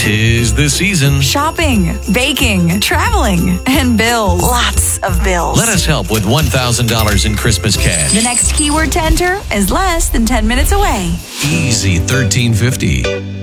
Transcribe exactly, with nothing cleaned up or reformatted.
'Tis the season. Shopping, baking, traveling, and bills. Lots of bills. Let us help with one thousand dollars in Christmas cash. The next keyword to enter is less than ten minutes away. Easy thirteen fifty.